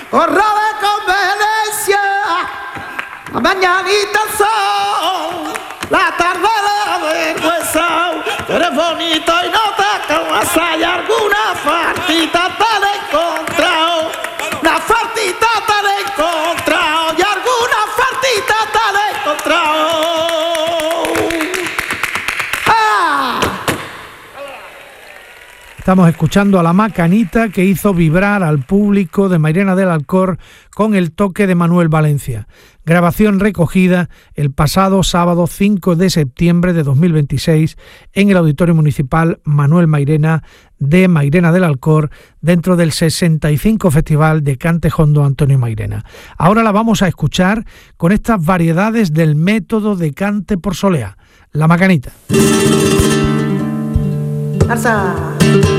Corrale con vehemencia, la mañanita el sol, la tarde la vergüenza. Tú eres bonito y no te acabas, hay alguna fartita te la he encontrado, una fartita te la he encontrado y alguna fartita te la he encontrado. Estamos escuchando a La Macanita, que hizo vibrar al público de Mairena del Alcor con el toque de Manuel Valencia. Grabación recogida el pasado sábado 5 de septiembre de 2026 en el Auditorio Municipal Manuel Mairena de Mairena del Alcor, dentro del 65 Festival de Cante Jondo Antonio Mairena. Ahora la vamos a escuchar con estas variedades del método de cante por soleá, La Macanita. Arza.